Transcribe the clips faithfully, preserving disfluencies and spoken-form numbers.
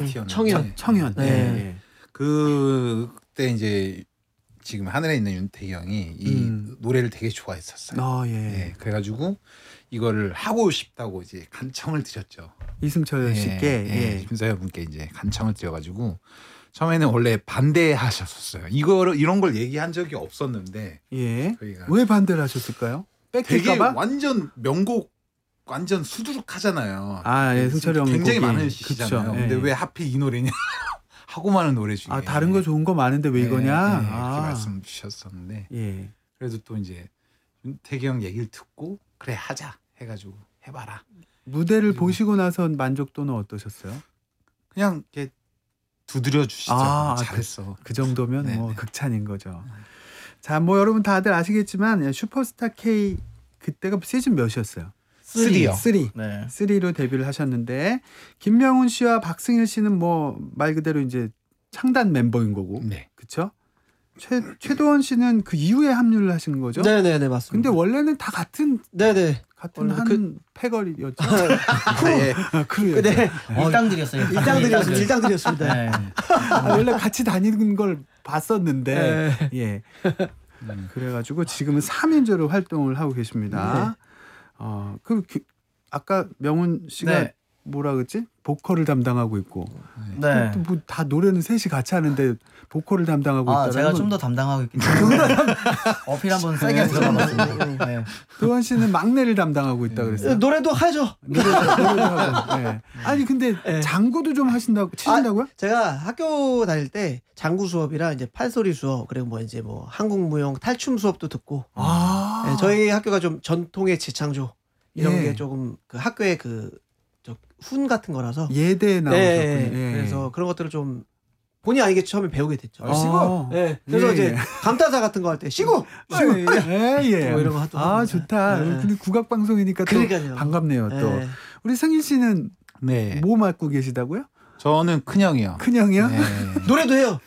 파티였는데 청현. 청현. 네. 네. 그때 이제 지금 하늘에 있는 윤태기 형이 이 음. 노래를 되게 좋아했었어요. 어, 예. 네, 그래가지고 이거를 하고 싶다고 이제 간청을 드렸죠. 이승철 씨께. 예. 김사현 분께 이제 간청을 드려가지고 처음에는 원래 반대하셨었어요. 이거 이런 걸 얘기한 적이 없었는데 예. 저희가 왜 반대를 하셨을까요? 되게 뺏길까봐? 완전 명곡 완전 수두룩하잖아요. 아, 예, 승철이 형 굉장히 곡이. 많으시잖아요. 그쵸, 근데 예. 왜 하필 이 노래냐 하고 많은 노래 중에 아, 다른 거 좋은 거 많은데 왜 네, 이거냐? 네, 아. 이렇게 말씀 주셨었는데 예. 그래도 또 이제 윤태기 형 얘기를 듣고 그래 하자 해가지고 해봐라. 무대를 그리고- 보시고 나서 만족도는 어떠셨어요? 그냥 이렇게 두드려 주시죠. 아, 잘했어. 그 정도면 네, 뭐 네. 극찬인 거죠. 자, 뭐 여러분 다들 아시겠지만 슈퍼스타 K 그때가 시즌 몇이었어요? 쓰리요. 쓰리. 네. 쓰리로 데뷔를 하셨는데 김명훈 씨와 박승일 씨는 뭐 말 그대로 이제 창단 멤버인 거고. 네. 그렇죠? 최 최도원 씨는 그 이후에 합류를 하신 거죠? 네네네 맞습니다. 근데 원래는 다 같은 네네. 같은 원래 한 그- 패거리였죠. 아, 예. 크루였죠. 네. 일당들이었어요. 일당들이었습니다. 일당들이었습니다. 네. 아, 원래 같이 다니는 걸 봤었는데 네. 예. 그래가지고 지금은 삼 인조로 활동을 하고 계십니다. 어, 그 그- 아까 명훈 씨가 네. 뭐라 그랬지? 보컬을 담당하고 있고 네. 뭐 다 노래는 셋이 같이 하는데 보컬을 담당하고 아, 있다는 제가 건 좀 더 담당하고 있기 때문에 어필 한번 세게 들어봤습니다. 네. 도원 씨는 막내를 담당하고 있다 그랬어요. 노래도 하죠. 노래도, 노래도 하고. 예. 아니 근데 네. 장구도 좀 하신다고 치신다고요? 제가 학교 다닐 때 장구 수업이랑 이제 판소리 수업 그리고 뭐 이제 뭐 한국무용 탈춤 수업도 듣고 아, 네, 저희 학교가 좀 전통의 지창조 이런 예. 게 조금 그 학교의 그 저 훈 같은 거라서 예대에 나오셨군요. 예, 예. 그래서 그런 것들을 좀 본의 아니게 처음에 배우게 됐죠. 아, 시고? 예. 그래서 예, 이제 예. 감타사 같은 거 할 때 시고 시고. 예, 예. 뭐 이런 거 하도 아, 합니다. 좋다. 예. 근데 국악 방송이니까 또 그러니까요. 반갑네요. 또 예. 우리 승일 씨는 네. 뭐 맡고 계시다고요? 저는 큰형이요. 큰형이요? 네. 노래도 해요.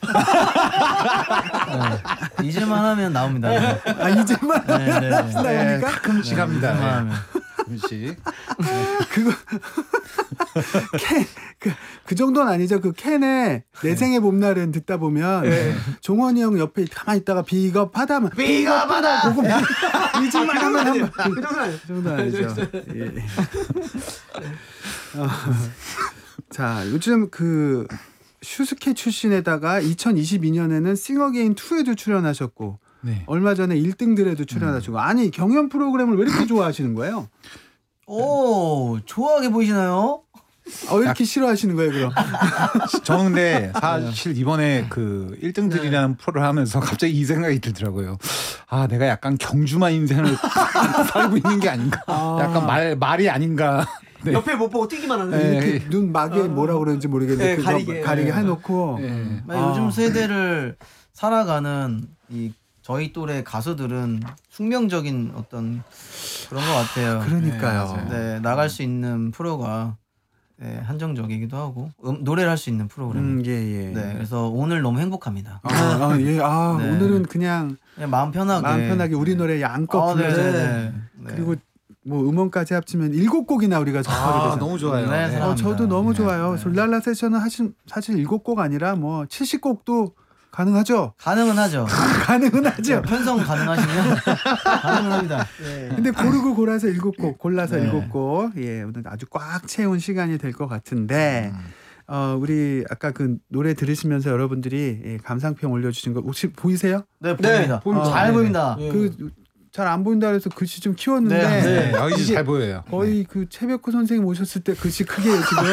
네. 이제만 하면 나옵니다. 네. 아 이제만 네, 네. 나옵니까? 네, 가끔씩 이제만 합니다. 하면. 가끔씩. 그거 캔그 그 정도는 아니죠. 그 캔의 내 생의 봄날은 듣다 보면 종원이 형 옆에 가만히 있다가 비겁하다면 비겁하다. 그거 이제만 하면 한번 그 정도는 아니에요. 그 정도 아니죠. 예. 어, 자, 요즘 그 슈스케 출신에다가 이천이십이 년에는 싱어게인 투에도 출연하셨고 네. 얼마 전에 일 등들에도 출연하시고 아니 경연 프로그램을 왜 이렇게 좋아하시는 거예요? 오, 좋아하게 보이시나요? 아, 왜 이렇게 싫어하시는 거예요, 그럼? 저는 근데 사실 이번에 그 일 등들이라는 프로를 하면서 갑자기 이 생각이 들더라고요. 아, 내가 약간 경주마 인생을 살고 있는 게 아닌가. 아. 약간 말 말이 아닌가. 네. 옆에 못 보고 뛰기만 하는. 네. 이렇게 눈 막에 뭐라 그러는지 모르겠는데 네, 그거 가리개. 가리개 네. 해놓고 네. 아, 아. 요즘 세대를 살아가는 이 저희 또래 가수들은 숙명적인 어떤 그런 것 같아요. 그러니까요. 네, 네, 나갈 수 있는 프로가 네, 한정적이기도 하고 음, 노래를 할 수 있는 프로그램. 음, 예, 예. 네, 그래서 오늘 너무 행복합니다. 아, 아, 예. 아, 네. 오늘은 그냥 그냥 마음 편하게. 마음 편하게 우리 노래 양껏 아, 네, 불러서 네, 네. 네. 그리고 뭐 음원까지 합치면 일곱 곡이나 우리가 접하게 아, 되잖아요. 너무 좋아요. 네, 네. 사랑합니다. 어, 저도 너무 네, 좋아요. 네. 솔랄라 세션은 사실 사실 일곱 곡 아니라 뭐 칠십 곡도 가능하죠. 가능은 하죠. 가능은 하죠. 네, 편성 가능하시면 가능은 합니다. 네. 근데 고르고 골라서 일곱 곡, 골라서 네. 일곱 곡. 예, 오늘 아주 꽉 채운 시간이 될 것 같은데, 어, 우리 아까 그 노래 들으시면서 여러분들이 예, 감상평 올려주신 거 혹시 보이세요? 네, 보입니다. 보입니다. 잘 네네. 보입니다. 예. 그 잘 안 보인다 그래서 글씨 좀 키웠는데 네, 네. 아, 이제 이게 잘 보여요. 거의 그 최백호 선생님 오셨을 때 글씨 크게요 지금.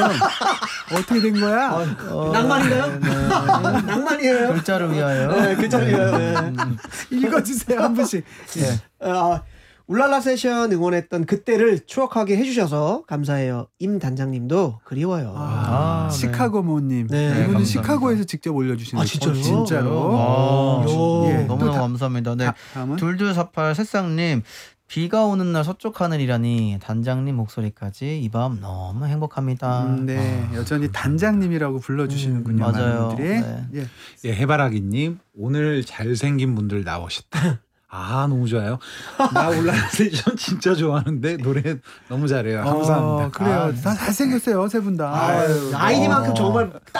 어떻게 된 거야? 어, 낭만인가요? 네, 네. 낭만이에요. 글자를 위하여. 네, 글자를 위하여. 네. 음, 읽어주세요 한 분씩. 네. 아, 울랄라 세션 응원했던 그때를 추억하게 해주셔서 감사해요. 임 단장님도 그리워요. 아, 아, 네. 시카고모님. 네, 이분은 감사합니다. 시카고에서 직접 올려주신 아, 거죠. 진짜요? 어, 진짜로. 아, 요. 예. 또 너무너무 다- 감사합니다. 네. 다, 다음은 둘둘사팔 새싹님, 비가 오는 날 서쪽 하늘이라니 단장님 목소리까지 이 밤 너무 행복합니다. 음, 네, 여전히 단장님이라고 불러주시는군요. 음, 맞아요. 많은 분들이. 네. 예. 예, 해바라기님 오늘 잘생긴 분들 나오셨다. 아, 너무 좋아요. 나 올라라 세션 진짜 좋아하는데 노래 너무 잘해요. 감사합니다. 어, 그래요. 아, 다 잘생겼어요, 세 분 다. 아유, 아이디만큼 정말